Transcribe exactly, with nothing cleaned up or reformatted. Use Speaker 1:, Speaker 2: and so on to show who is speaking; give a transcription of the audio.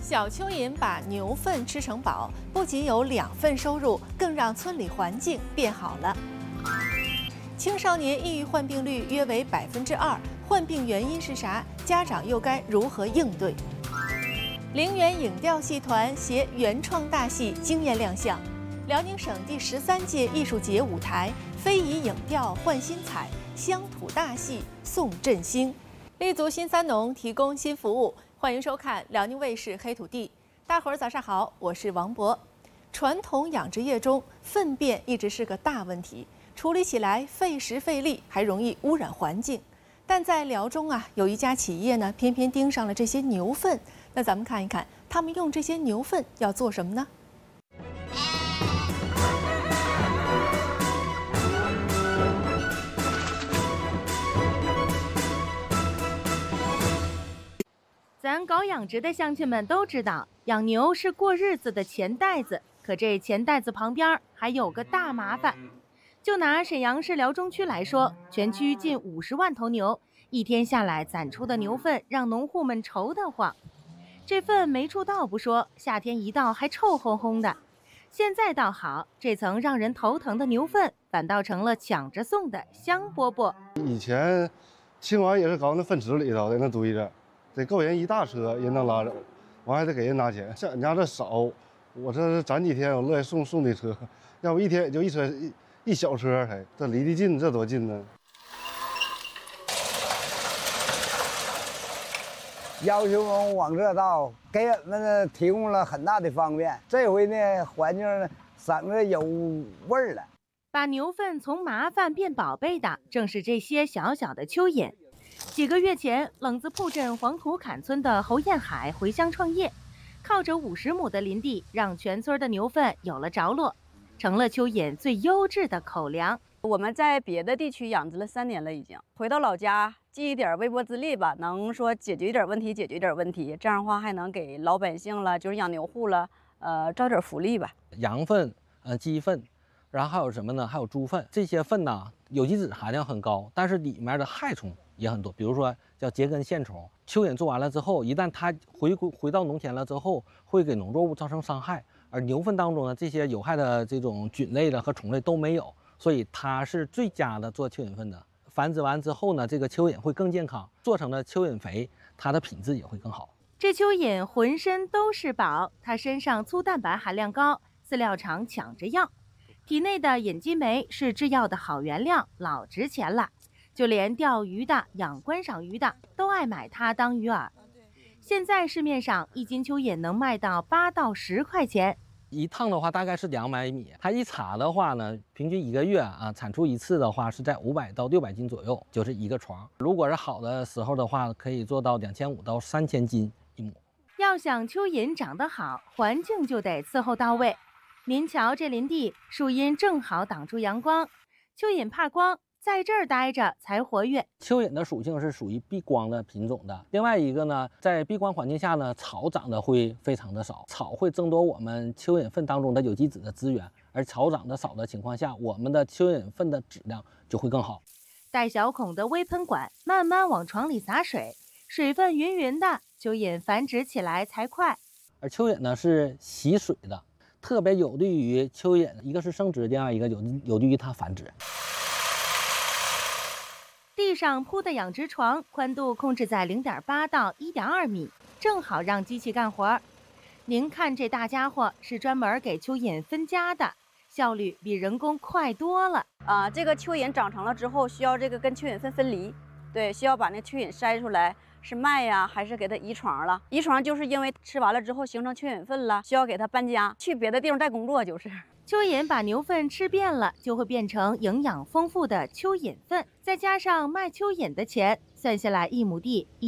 Speaker 1: 小蚯蚓把牛粪吃成宝，不仅有两份收入，更让村里环境变好了。青少年抑郁患病率约为百分之二，患病原因是啥？家长又该如何应对？陵园影调戏团携原创大戏惊艳亮相，辽宁省第十三届艺术节舞台非遗影调换新彩，乡土大戏送振兴，立足新三农，提供新服务。欢迎收看辽宁卫视黑土地。大伙儿早上好，我是王博。传统养殖业中，粪便一直是个大问题，处理起来费时费力，还容易污染环境。但在辽中啊，有一家企业呢，偏偏盯上了这些牛粪。那咱们看一看，他们用这些牛粪要做什么呢？
Speaker 2: 咱搞养殖的乡亲们都知道，养牛是过日子的钱袋子，可这钱袋子旁边还有个大麻烦。就拿沈阳市辽中区来说，全区近五十万头牛，一天下来攒出的牛粪让农户们愁得慌。这粪没处倒不说，夏天一到还臭烘烘的。现在倒好，这层让人头疼的牛粪反倒成了抢着送的香饽饽。
Speaker 3: 以前清完也是搞那粪池里头在那堆着，得够人一大车人能拉走，完还得给人拿钱。像人家这少，我这攒几天我乐意送送的车，要不一天也就一车一一小车才，这离得近，这多近呢？
Speaker 4: 要求我们往这倒，给我们提供了很大的方便。这回呢，环境省着有味儿了。
Speaker 2: 把牛粪从麻烦变宝贝的，正是这些小小的蚯蚓。几个月前，冷子铺镇黄土坎村的侯艳海回乡创业，靠着五十亩的林地，让全村的牛粪有了着落，成了蚯蚓最优质的口粮。
Speaker 5: 我们在别的地区养殖了三年了，已经回到老家尽一点微薄之力吧，能说解决一点问题，解决一点问题，这样的话还能给老百姓了，就是养牛户了，呃，招点福利吧。
Speaker 6: 羊粪、呃鸡粪，然后还有什么呢？还有猪粪，这些粪呢，有机质含量很高，但是里面的害虫也很多，比如说叫秸秆线虫。蚯蚓做完了之后，一旦它回归回到农田了之后，会给农作物造成伤害。而牛粪当中呢，这些有害的这种菌类的和虫类都没有。所以它是最佳的做蚯蚓粪的，繁殖完之后呢，这个蚯蚓会更健康，做成了蚯蚓肥，它的品质也会更好。
Speaker 2: 这蚯蚓浑身都是宝，它身上粗蛋白含量高，饲料厂抢着要，体内的隐激酶是制药的好原料，老值钱了。就连钓鱼的、养观赏鱼的都爱买它当鱼饵。现在市面上一斤蚯蚓能卖到八到十块钱。
Speaker 6: 一趟的话大概是两百米，它一插的话呢，平均一个月啊产出一次的话是在五百到六百斤左右，就是一个床。如果是好的时候的话，可以做到两千五到三千斤一亩。
Speaker 2: 要想蚯蚓长得好，环境就得伺候到位。您瞧这林地，树荫正好挡住阳光，蚯蚓怕光，在这儿待着才活跃。
Speaker 6: 蚯蚓的属性是属于避光的品种的。另外一个呢，在避光环境下呢，草长得会非常的少，草会争夺我们蚯蚓粪当中的有机质的资源，而草长得少的情况下，我们的蚯蚓粪的质量就会更好。
Speaker 2: 带小孔的微喷管慢慢往床里洒水，水分匀匀的，蚯蚓繁殖起来才快。
Speaker 6: 而蚯蚓呢是喜水的，特别有利于蚯蚓，一个是生殖，另外一个有有利于它繁殖。
Speaker 2: 地上铺的养殖床宽度控制在零点八到一点二米，正好让机器干活。您看这大家伙是专门给蚯蚓分家的，效率比人工快多了。
Speaker 5: 啊，这个蚯蚓长成了之后，需要这个跟蚯蚓粪分离，对，需要把那蚯蚓筛出来，是卖呀，还是给它移床了？移床就是因为吃完了之后形成蚯蚓粪了，需要给它搬家，去别的地方再工作就是。
Speaker 2: 蚯蚓把牛粪吃遍了，就会变成营养丰富的蚯蚓粪，再加上卖蚯蚓的钱，算下来一亩地